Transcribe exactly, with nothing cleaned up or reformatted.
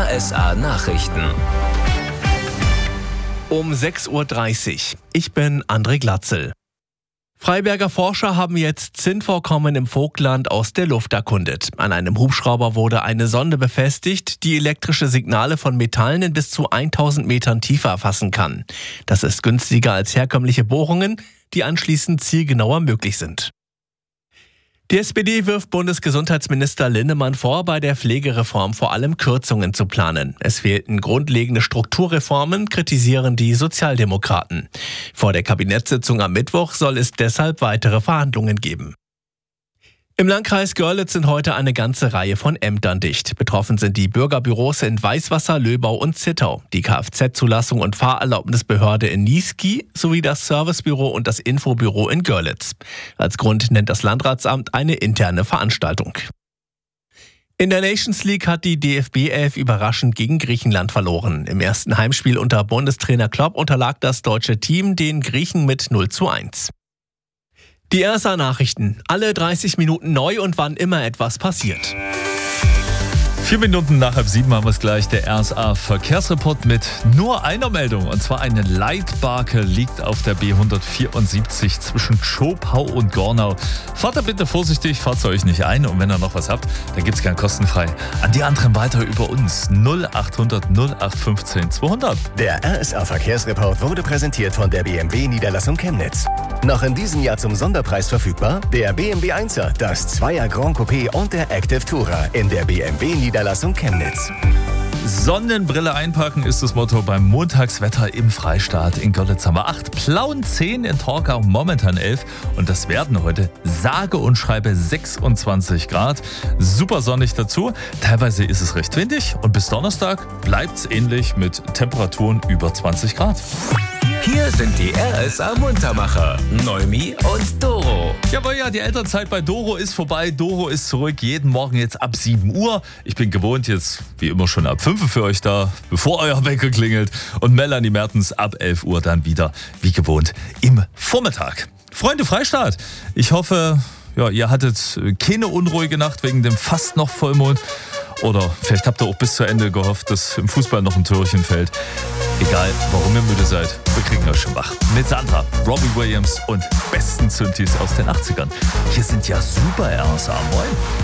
R S A Nachrichten. Um sechs Uhr dreißig. Ich bin André Glatzel. Freiberger Forscher haben jetzt Zinnvorkommen im Vogtland aus der Luft erkundet. An einem Hubschrauber wurde eine Sonde befestigt, die elektrische Signale von Metallen in bis zu tausend Metern Tiefe erfassen kann. Das ist günstiger als herkömmliche Bohrungen, die anschließend zielgenauer möglich sind. Die S P D wirft Bundesgesundheitsminister Linnemann vor, bei der Pflegereform vor allem Kürzungen zu planen. Es fehlten grundlegende Strukturreformen, kritisieren die Sozialdemokraten. Vor der Kabinettssitzung am Mittwoch soll es deshalb weitere Verhandlungen geben. Im Landkreis Görlitz sind heute eine ganze Reihe von Ämtern dicht. Betroffen sind die Bürgerbüros in Weißwasser, Löbau und Zittau, die Kfz-Zulassung und Fahrerlaubnisbehörde in Niesky sowie das Servicebüro und das Infobüro in Görlitz. Als Grund nennt das Landratsamt eine interne Veranstaltung. In der Nations League hat die D F B elf überraschend gegen Griechenland verloren. Im ersten Heimspiel unter Bundestrainer Klopp unterlag das deutsche Team den Griechen mit null zu eins. Die R S A-Nachrichten. Alle dreißig Minuten neu und wann immer etwas passiert. Vier Minuten nach halb sieben haben wir es gleich. Der R S A-Verkehrsreport mit nur einer Meldung. Und zwar eine Leitbarke liegt auf der B hundertvierundsiebzig zwischen Schopau und Gornau. Fahrt da bitte vorsichtig, fahrt euch nicht ein. Und wenn ihr noch was habt, dann gibt es gern kostenfrei an die anderen weiter über uns. null achthundert null acht fünfzehn zweihundert. Der R S A-Verkehrsreport wurde präsentiert von der B M W-Niederlassung Chemnitz. Noch in diesem Jahr zum Sonderpreis verfügbar der B M W Einser, das Zweier Grand Coupé und der Active Tourer in der B M W-Niederlassung Chemnitz. Sonnenbrille einpacken ist das Motto beim Montagswetter im Freistaat. In Görlitz haben wir acht, Plauen zehn, in Torgau momentan elf und das werden heute sage und schreibe sechsundzwanzig Grad. Super sonnig dazu, teilweise ist es recht windig und bis Donnerstag bleibt es ähnlich mit Temperaturen über zwanzig Grad. Hier sind die R S A-Muntermacher, Noemi und Doro. Jawohl, ja, die Elternzeit bei Doro ist vorbei. Doro ist zurück, jeden Morgen jetzt ab sieben Uhr. Ich bin gewohnt, jetzt wie immer schon ab fünf für euch da, bevor euer Wecker klingelt. Und Melanie Mertens ab elf Uhr dann wieder, wie gewohnt, im Vormittag. Freunde Freistaat, ich hoffe, ja, ihr hattet keine unruhige Nacht wegen dem fast noch Vollmond. Oder vielleicht habt ihr auch bis zu Ende gehofft, dass im Fußball noch ein Türchen fällt. Egal, warum ihr müde seid, wir kriegen euch schon wach. Mit Sandra, Robbie Williams und besten Synthes aus den achtzigern. Hier sind ja super R S A. Moin.